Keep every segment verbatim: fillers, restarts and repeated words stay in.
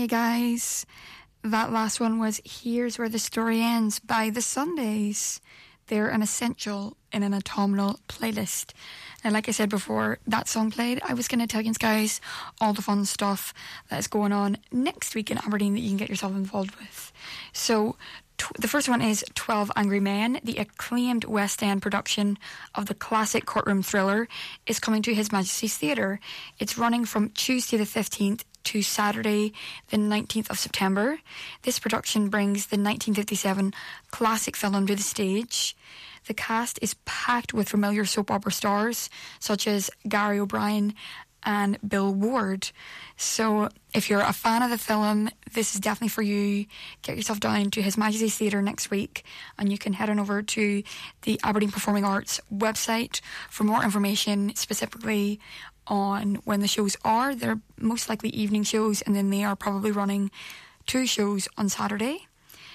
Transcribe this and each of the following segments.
Hey guys, that last one was Here's Where the Story Ends by The Sundays. They're an essential in an autumnal playlist. And like I said before that song played, I was going to tell you guys all the fun stuff that is going on next week in Aberdeen that you can get yourself involved with. So tw- the first one is twelve Angry Men. The acclaimed West End production of the classic courtroom thriller is coming to His Majesty's Theatre. It's running from Tuesday the fifteenth to Saturday the nineteenth of September. This production brings the nineteen fifty-seven classic film to the stage. The cast is packed with familiar soap opera stars such as Gary O'Brien and Bill Ward. So if you're a fan of the film, this is definitely for you. Get yourself down to His Majesty's Theatre next week and you can head on over to the Aberdeen Performing Arts website for more information, specifically on when the shows are. They're most likely evening shows, and then they are probably running two shows on Saturday.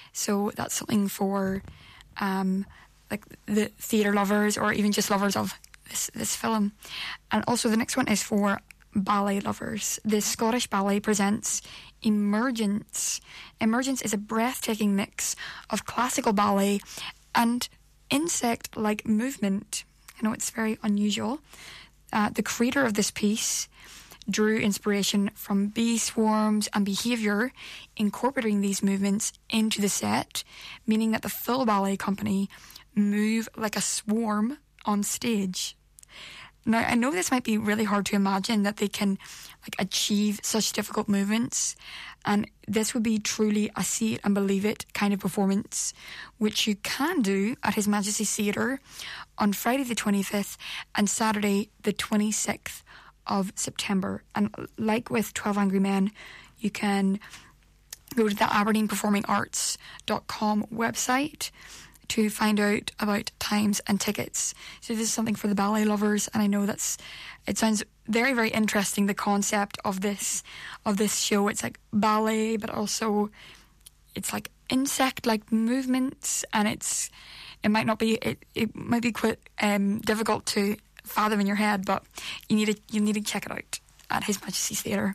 So that's something for um, like the theatre lovers or even just lovers of this, this film. And also the next one is for ballet lovers. The Scottish Ballet presents Emergence. Emergence is a breathtaking mix of classical ballet and insect-like movement. I know it's very unusual. Uh, the creator of this piece drew inspiration from bee swarms and behaviour, incorporating these movements into the set, meaning that the full ballet company move like a swarm on stage. Now, I know this might be really hard to imagine that they can like achieve such difficult movements, and this would be truly a see it and believe it kind of performance, which you can do at His Majesty's Theatre on Friday the twenty-fifth and Saturday the twenty-sixth of September. And like with twelve Angry Men, you can go to the aberdeen performing arts dot com website to find out about times and tickets. So this is something for the ballet lovers, and I know that's it sounds very, very interesting, the concept of this of this show. It's like ballet, but also it's like insect-like movements, and it's it might not be it, it might be quite um, difficult to fathom in your head, but you need to you need to check it out at His Majesty's Theatre.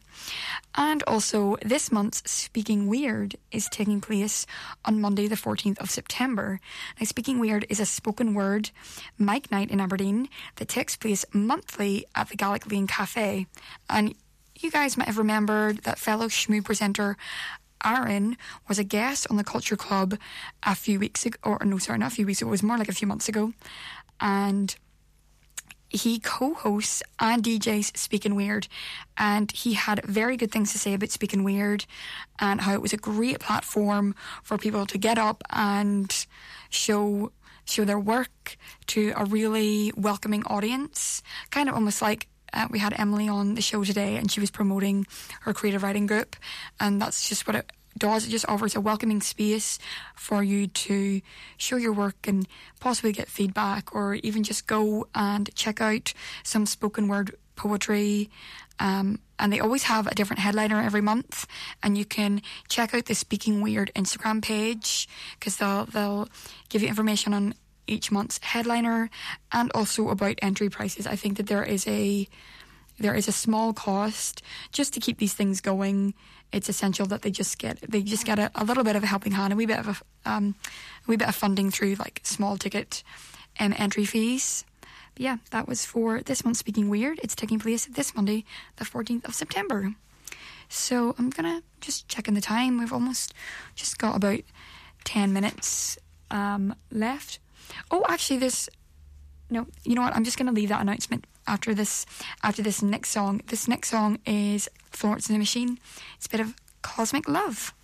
And also this month's Speaking Weird is taking place on Monday the fourteenth of September. Now, Speaking Weird is a spoken word mic night in Aberdeen that takes place monthly at the Gaelic Lane Cafe. And you guys might have remembered that fellow Shmoo presenter Aaron was a guest on the Culture Club a few weeks ago, or no, sorry, not a few weeks ago, it was more like a few months ago. And he co-hosts and D Js Speaking Weird, and he had very good things to say about Speaking Weird and how it was a great platform for people to get up and show show their work to a really welcoming audience. Kind of almost like uh, we had Emily on the show today and she was promoting her creative writing group, and that's just what it does. It just offers a welcoming space for you to show your work and possibly get feedback, or even just go and check out some spoken word poetry. Um, and they always have a different headliner every month, and you can check out the Speaking Weird Instagram page because they'll they'll give you information on each month's headliner and also about entry prices. I think that there is a there is a small cost just to keep these things going. It's essential that they just get they just get a, a little bit of a helping hand, a wee bit of a, um, a wee bit of funding through like small ticket um, entry fees. But yeah, that was for this month's Speaking Weird. It's taking place this Monday, the fourteenth of September. So I'm gonna just check in the time. We've almost just got about ten minutes um, left. Oh, actually, this. No, you know what? I'm just gonna leave that announcement after this after this next song. This next song is Florence and the Machine. It's a bit of Cosmic Love.